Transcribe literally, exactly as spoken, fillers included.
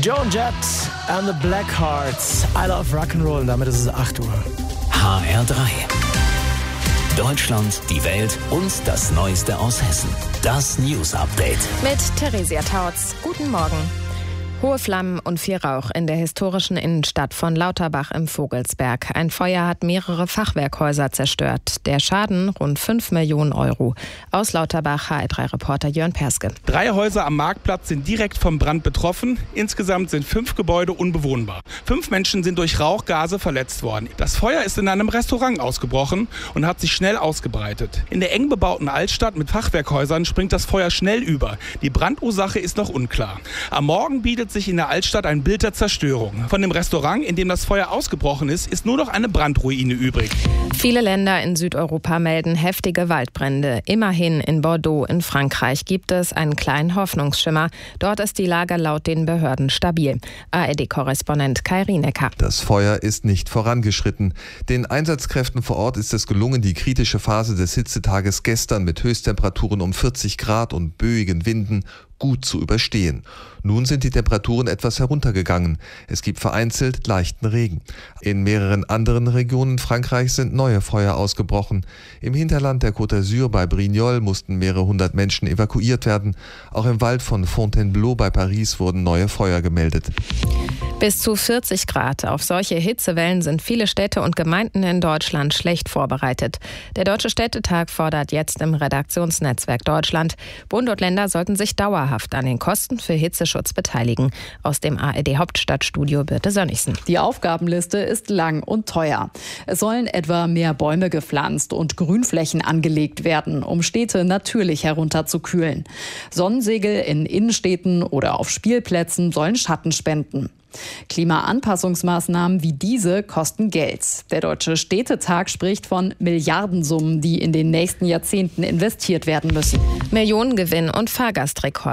Joan Jett and the Blackhearts. I love Rock'n'Roll. Und damit ist es acht Uhr. H R drei. Deutschland, die Welt und das Neueste aus Hessen. Das News Update. Mit Theresia Tautz. Guten Morgen. Hohe Flammen und viel Rauch in der historischen Innenstadt von Lauterbach im Vogelsberg. Ein Feuer hat mehrere Fachwerkhäuser zerstört. Der Schaden rund fünf Millionen Euro. Aus Lauterbach H R drei Reporter Jörn Perske. Drei Häuser am Marktplatz sind direkt vom Brand betroffen. Insgesamt sind fünf Gebäude unbewohnbar. Fünf Menschen sind durch Rauchgase verletzt worden. Das Feuer ist in einem Restaurant ausgebrochen und hat sich schnell ausgebreitet. In der eng bebauten Altstadt mit Fachwerkhäusern springt das Feuer schnell über. Die Brandursache ist noch unklar. Am Morgen bietet sich in der Altstadt ein Bild der Zerstörung. Von dem Restaurant, in dem das Feuer ausgebrochen ist, ist nur noch eine Brandruine übrig. Viele Länder in Südeuropa melden heftige Waldbrände. Immerhin in Bordeaux in Frankreich gibt es einen kleinen Hoffnungsschimmer. Dort ist die Lage laut den Behörden stabil. A R D-Korrespondent Kai Rienecker. Das Feuer ist nicht vorangeschritten. Den Einsatzkräften vor Ort ist es gelungen, die kritische Phase des Hitzetages gestern mit Höchsttemperaturen um vierzig Grad und böigen Winden gut zu überstehen. Nun sind die Temperaturen etwas heruntergegangen. Es gibt vereinzelt leichten Regen. In mehreren anderen Regionen Frankreichs sind neue Feuer ausgebrochen. Im Hinterland der Côte d'Azur bei Brignoles mussten mehrere hundert Menschen evakuiert werden. Auch im Wald von Fontainebleau bei Paris wurden neue Feuer gemeldet. Bis zu vierzig Grad. Auf solche Hitzewellen sind viele Städte und Gemeinden in Deutschland schlecht vorbereitet. Der Deutsche Städtetag fordert jetzt im Redaktionsnetzwerk Deutschland, Bund und Länder sollten sich dauerhaft an den Kosten für Hitzeschutz beteiligen. Aus dem A R D-Hauptstadtstudio Birte Sönnigsen. Die Aufgabenliste ist lang und teuer. Es sollen etwa mehr Bäume gepflanzt und Grünflächen angelegt werden, um Städte natürlich herunterzukühlen. Sonnensegel in Innenstädten oder auf Spielplätzen sollen Schatten spenden. Klimaanpassungsmaßnahmen wie diese kosten Geld. Der Deutsche Städtetag spricht von Milliardensummen, die in den nächsten Jahrzehnten investiert werden müssen. Millionengewinn und Fahrgastrekord.